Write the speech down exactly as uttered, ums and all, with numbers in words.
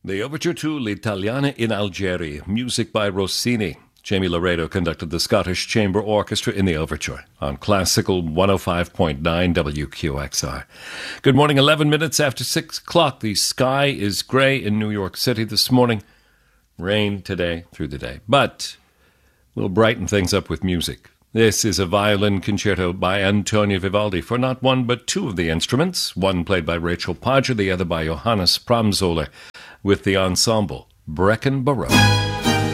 The Overture to L'Italiana in Algeri, music by Rossini. Jamie Laredo conducted the Scottish Chamber Orchestra in the overture on Classical one oh five point nine W Q X R. Good morning, eleven minutes after six o'clock. The sky is grey in New York City this morning. Rain today through the day, but we'll brighten things up with music. This is a violin concerto by Antonio Vivaldi for not one but two of the instruments, one played by Rachel Podger, the other by Johannes Pramzoller, with the ensemble Breckenborough.